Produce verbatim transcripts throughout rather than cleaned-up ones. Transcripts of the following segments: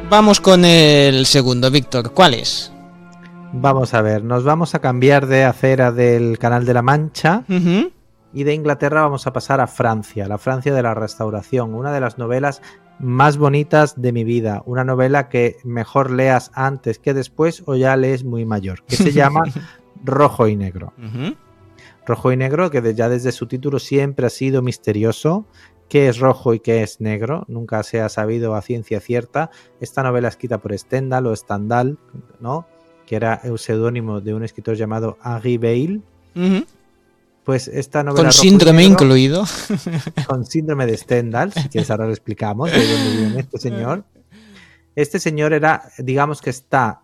Vamos con el segundo, Víctor. ¿Cuál es? Vamos a ver, nos vamos a cambiar de acera del Canal de la Mancha uh-huh. y de Inglaterra vamos a pasar a Francia, la Francia de la Restauración, una de las novelas más bonitas de mi vida, una novela que mejor leas antes que después o ya lees muy mayor, que se llama Rojo y Negro. Uh-huh. Rojo y Negro, que ya desde su título siempre ha sido misterioso. ¿Qué es rojo y qué es negro? Nunca se ha sabido a ciencia cierta. Esta novela escrita por Stendhal o Stendhal, ¿no? Que era el seudónimo de un escritor llamado Henri Beyle. Uh-huh. Pues esta novela con síndrome negro, incluido. Con síndrome de Stendhal, si quieres ahora lo explicamos de dónde viene este señor. Este señor era, digamos que está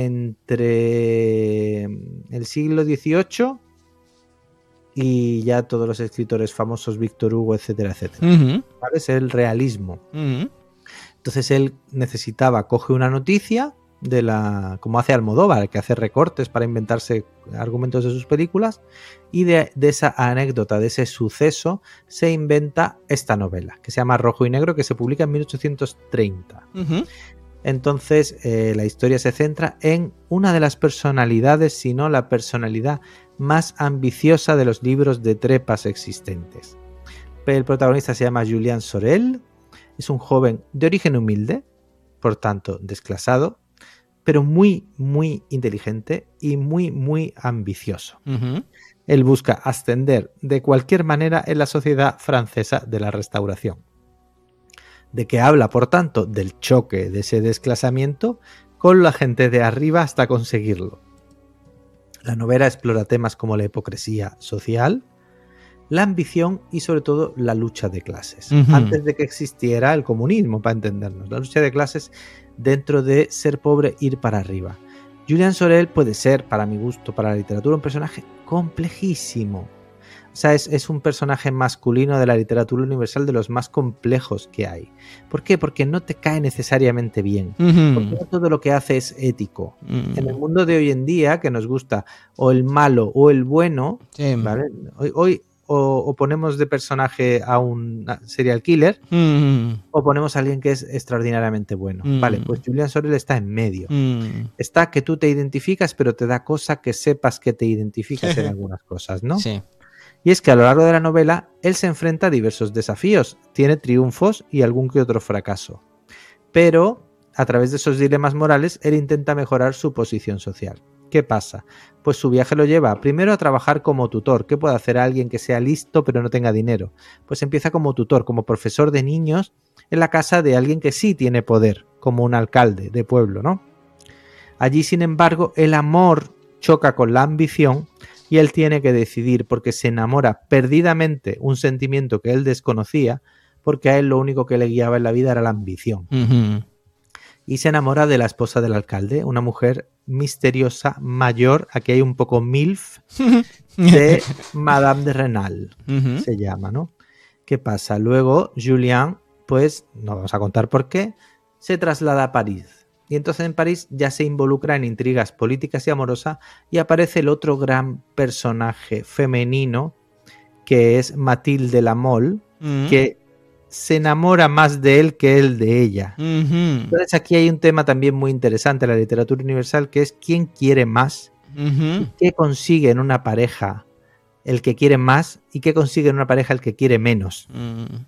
entre el siglo dieciocho y ya todos los escritores famosos, Víctor Hugo, etcétera, etcétera. Uh-huh. ¿Vale? Es el realismo. Uh-huh. Entonces él necesitaba, coge una noticia de la, como hace Almodóvar, que hace recortes para inventarse argumentos de sus películas, y de, de esa anécdota, de ese suceso, se inventa esta novela, que se llama Rojo y Negro, que se publica en mil ochocientos treinta. Uh-huh. Entonces eh, la historia se centra en una de las personalidades, si no la personalidad más ambiciosa de los libros de trepas existentes. El protagonista se llama Julien Sorel, es un joven de origen humilde, por tanto desclasado, pero muy, muy inteligente y muy, muy ambicioso. Uh-huh. Él busca ascender de cualquier manera en la sociedad francesa de la Restauración. De que habla, por tanto, del choque de ese desclasamiento con la gente de arriba hasta conseguirlo. La novela explora temas como la hipocresía social, la ambición y sobre todo la lucha de clases. Uh-huh. Antes de que existiera el comunismo, para entendernos. La lucha de clases dentro de ser pobre, ir para arriba. Julien Sorel puede ser, para mi gusto, para la literatura, un personaje complejísimo. O sea, es, es un personaje masculino de la literatura universal de los más complejos que hay. ¿Por qué? Porque no te cae necesariamente bien. Uh-huh. Porque no todo lo que hace es ético. Uh-huh. En el mundo de hoy en día, que nos gusta o el malo o el bueno, sí. ¿Vale? Hoy, hoy o, o ponemos de personaje a un serial killer, uh-huh. o ponemos a alguien que es extraordinariamente bueno. Uh-huh. Vale, pues Julien Sorel está en medio. Uh-huh. Está que tú te identificas, pero te da cosa que sepas que te identificas en algunas cosas, ¿no? Sí. Y es que a lo largo de la novela él se enfrenta a diversos desafíos, tiene triunfos y algún que otro fracaso. Pero a través de esos dilemas morales él intenta mejorar su posición social. ¿Qué pasa? Pues su viaje lo lleva primero a trabajar como tutor. ¿Qué puede hacer alguien que sea listo pero no tenga dinero? Pues empieza como tutor, como profesor de niños en la casa de alguien que sí tiene poder, como un alcalde de pueblo, ¿no? Allí, sin embargo, el amor choca con la ambición y él tiene que decidir porque se enamora perdidamente, un sentimiento que él desconocía, porque a él lo único que le guiaba en la vida era la ambición. Uh-huh. Y se enamora de la esposa del alcalde, una mujer misteriosa, mayor, aquí hay un poco MILF, de Madame de Renal, uh-huh. se llama, ¿no? ¿Qué pasa? Luego Julien, pues, no vamos a contar por qué, se traslada a París. Y entonces en París ya se involucra en intrigas políticas y amorosas y aparece el otro gran personaje femenino que es Mathilde La Mole, uh-huh. que se enamora más de él que él de ella. Uh-huh. Entonces aquí hay un tema también muy interesante en la literatura universal que es quién quiere más uh-huh. y qué consigue en una pareja el que quiere más y qué consigue en una pareja el que quiere menos. Uh-huh.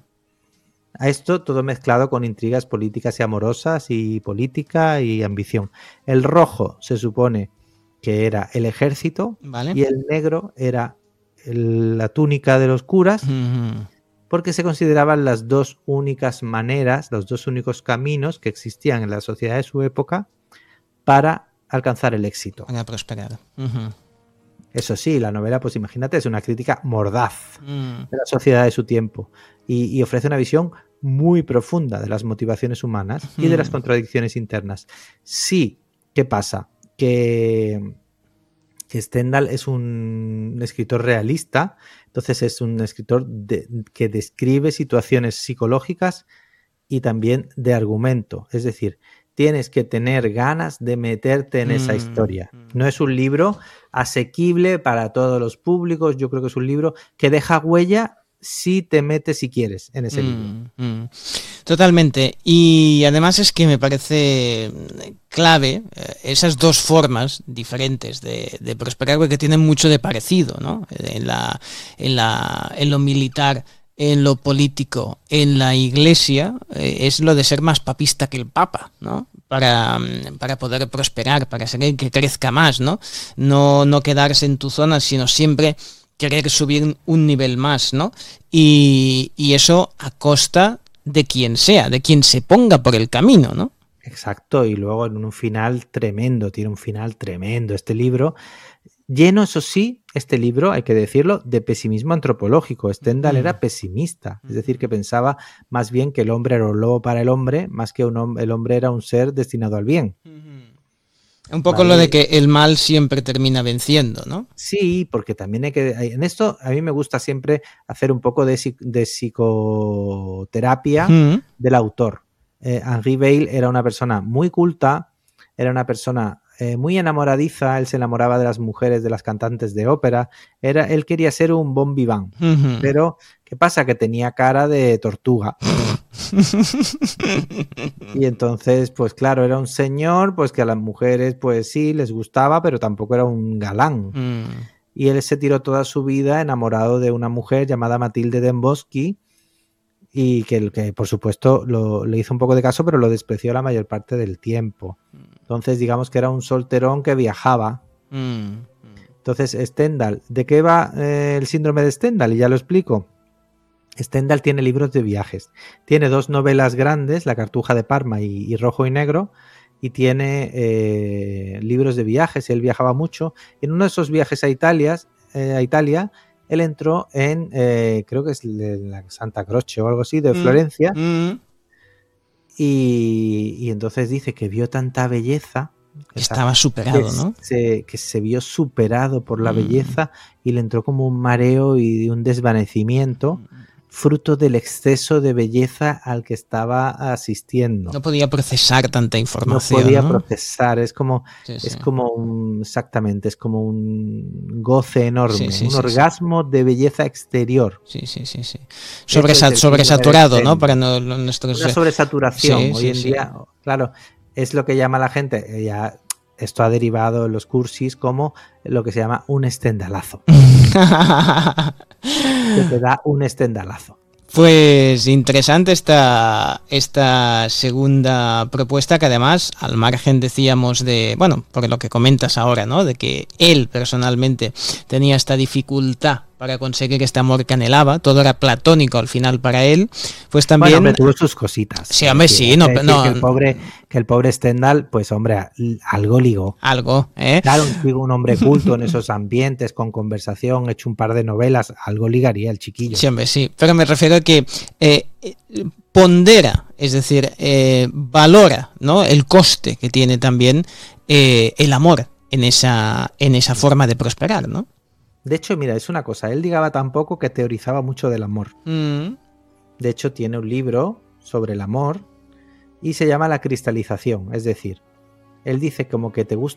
A esto todo mezclado con intrigas políticas y amorosas y política y ambición. El rojo se supone que era el ejército, ¿vale? Y el negro era el, la túnica de los curas, uh-huh. porque se consideraban las dos únicas maneras, los dos únicos caminos que existían en la sociedad de su época para alcanzar el éxito. Para prosperar. Uh-huh. Eso sí, la novela, pues imagínate, es una crítica mordaz mm. de la sociedad de su tiempo y, y ofrece una visión muy profunda de las motivaciones humanas mm. y de las contradicciones internas. Sí, ¿qué pasa? Que, que Stendhal es un escritor realista, entonces es un escritor de, que describe situaciones psicológicas y también de argumento, es decir, tienes que tener ganas de meterte en esa historia. No es un libro asequible para todos los públicos. Yo creo que es un libro que deja huella si te metes, si quieres, en ese libro. Mm, mm. Totalmente. Y además es que me parece clave eh, esas dos formas diferentes de, de prosperar, porque tienen mucho de parecido, ¿no? En la, en la, en lo militar, en lo político, en la iglesia, eh, es lo de ser más papista que el papa, ¿no? Para, para poder prosperar, para ser el que crezca más, ¿no? No, no quedarse en tu zona, sino siempre querer subir un nivel más, ¿no? Y, y eso a costa de quien sea, de quien se ponga por el camino, ¿no? Exacto, y luego en un final tremendo, tiene un final tremendo este libro, lleno, eso sí, este libro, hay que decirlo, de pesimismo antropológico. Stendhal mm. era pesimista, es decir, que pensaba más bien que el hombre era un lobo para el hombre, más que un hom- el hombre era un ser destinado al bien. Un poco Vale. Lo de que el mal siempre termina venciendo, ¿no? Sí, porque también hay que... En esto a mí me gusta siempre hacer un poco de, de psicoterapia mm. del autor. Eh, Henri Weil era una persona muy culta, era una persona eh, muy enamoradiza, él se enamoraba de las mujeres, de las cantantes de ópera, era, él quería ser un bon vivant, uh-huh. pero ¿qué pasa? Que tenía cara de tortuga. Y entonces, pues claro, era un señor pues que a las mujeres pues sí les gustaba, pero tampoco era un galán. Mm. Y él se tiró toda su vida enamorado de una mujer llamada Matilde Demboschi, y que, que por supuesto lo, le hizo un poco de caso, pero lo despreció la mayor parte del tiempo. Entonces digamos que era un solterón que viajaba. Mm. Entonces Stendhal, ¿de qué va eh, el síndrome de Stendhal? Y ya lo explico. Stendhal tiene libros de viajes. Tiene dos novelas grandes, La Cartuja de Parma y, y Rojo y Negro, y tiene eh, libros de viajes. Él viajaba mucho. En uno de esos viajes a Italia, eh, a Italia él entró en, eh, creo que es la Santa Croce o algo así, de Florencia, mm, mm. Y, y entonces dice que vio tanta belleza. Estaba superado, que ¿no? Se, que se vio superado por la mm. belleza y le entró como un mareo y un desvanecimiento, fruto del exceso de belleza al que estaba asistiendo. No podía procesar tanta información. No podía ¿no? procesar, es como, sí, sí. es como un, exactamente, es como un goce enorme, sí, sí, un sí, orgasmo sí. de belleza exterior. Sí, sí, sí, sí. Sobresat sobresaturado, ¿no? Para no, nuestros... Una sobresaturación. Sí, Hoy sí, en sí. día, claro, es lo que llama la gente, ya esto ha derivado en los cursis como lo que se llama un stendhalazo. Que te da un stendhalazo. Pues interesante esta, esta segunda propuesta, que además, al margen decíamos de, bueno, por lo que comentas ahora, ¿no? De que él personalmente tenía esta dificultad para conseguir este amor que anhelaba, todo era platónico al final para él, pues también... Bueno, hombre, tuvo sus cositas. Sí, hombre, sí. No, no, que, el pobre, que el pobre Stendhal, pues hombre, algo ligó. Algo, ¿eh? Claro, un, un hombre culto en esos ambientes, con conversación, hecho un par de novelas, algo ligaría el chiquillo. Sí, hombre, sí. Pero me refiero a que eh, pondera, es decir, eh, valora, ¿no? El coste que tiene también eh, el amor en esa, en esa forma de prosperar, ¿no? De hecho, mira, es una cosa, él digaba tampoco que teorizaba mucho del amor. Mm. De hecho, tiene un libro sobre el amor y se llama La cristalización, es decir, él dice como que te, gust